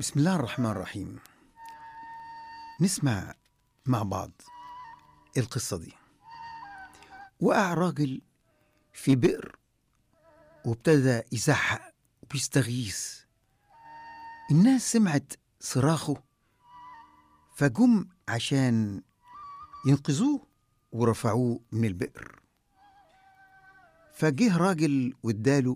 بسم الله الرحمن الرحيم. نسمع مع بعض القصة دي. وقع راجل في بئر وابتدى يزعق وبيستغيث. الناس سمعت صراخه فجم عشان ينقذوه ورفعوه من البئر. فجه راجل واداله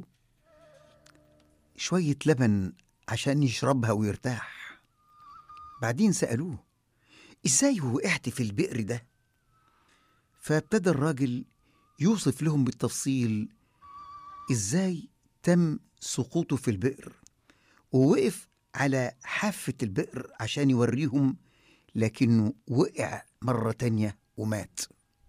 شوية لبن عشان يشربها ويرتاح. بعدين سألوه إزاي وقعت في البئر ده؟ فابتدى الراجل يوصف لهم بالتفصيل إزاي تم سقوطه في البئر، ووقف على حافة البئر عشان يوريهم، لكنه وقع مرة تانية ومات.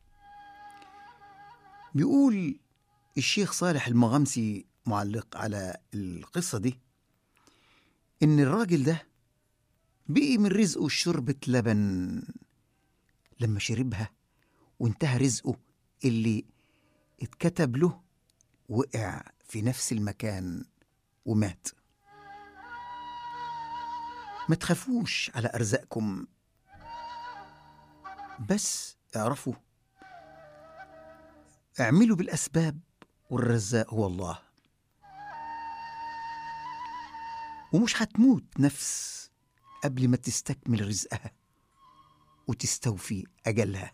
بيقول الشيخ صالح المغامسي معلق على القصة دي إن الراجل ده بقي من رزقه شربة لبن. لما شربها وانتهى رزقه اللي اتكتب له، وقع في نفس المكان ومات. ما تخافوش على أرزاقكم، بس اعرفوا اعملوا بالأسباب والرزاق هو الله. ومش هتموت نفس قبل ما تستكمل رزقها وتستوفي أجلها.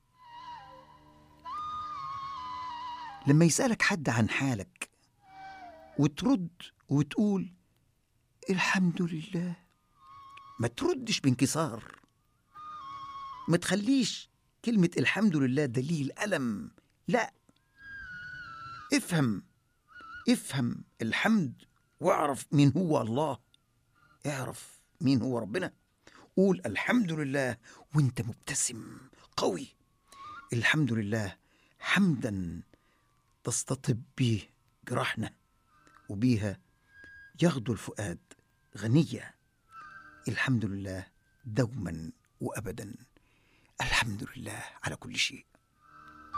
لما يسألك حد عن حالك وترد وتقول الحمد لله، ما تردش بانكسار. ما تخليش كلمة الحمد لله دليل ألم، لا، افهم الحمد واعرف مين هو الله. اعرف مين هو ربنا. قول الحمد لله وانت مبتسم قوي. الحمد لله حمدا تستطب به جراحنا، وبيها يغدو الفؤاد غنية. الحمد لله دوما وأبدا. الحمد لله على كل شيء.